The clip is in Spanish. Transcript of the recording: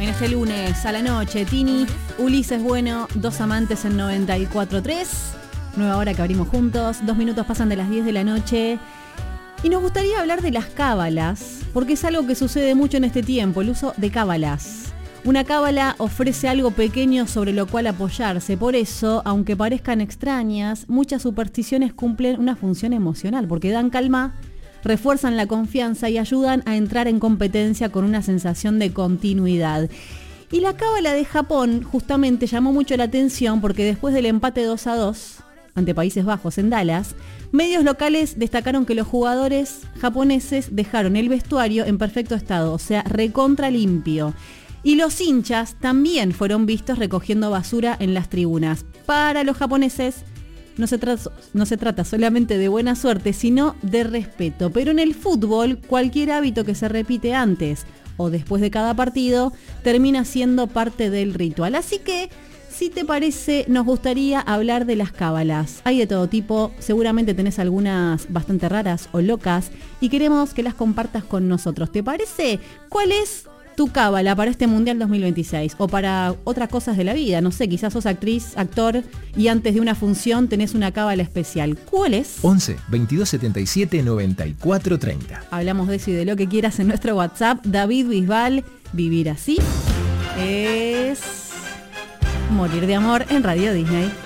en este lunes a la noche. Tini, Ulises Bueno, Dos Amantes en 94.3. Nueva hora que abrimos juntos. 2 minutos pasan de las 10 de la noche. Y nos gustaría hablar de las cábalas, porque es algo que sucede mucho en este tiempo, el uso de cábalas. Una cábala ofrece algo pequeño sobre lo cual apoyarse. Por eso, aunque parezcan extrañas, muchas supersticiones cumplen una función emocional, porque dan calma, refuerzan la confianza y ayudan a entrar en competencia con una sensación de continuidad. Y la cábala de Japón justamente llamó mucho la atención porque después del empate 2-2 ante Países Bajos en Dallas, medios locales destacaron que los jugadores japoneses dejaron el vestuario en perfecto estado, o sea, recontra limpio. Y los hinchas también fueron vistos recogiendo basura en las tribunas. Para los japoneses no se trata solamente de buena suerte, sino de respeto. Pero en el fútbol, cualquier hábito que se repite antes o después de cada partido termina siendo parte del ritual. Así que, si te parece, nos gustaría hablar de las cábalas. Hay de todo tipo, seguramente tenés algunas bastante raras o locas y queremos que las compartas con nosotros. ¿Te parece? ¿Cuál es tu cábala para este Mundial 2026 o para otras cosas de la vida? No sé, quizás sos actriz, actor y antes de una función tenés una cábala especial. ¿Cuál es? 11 22 77 94 30. Hablamos de eso y de lo que quieras en nuestro WhatsApp. David Bisbal, vivir así es morir de amor en Radio Disney.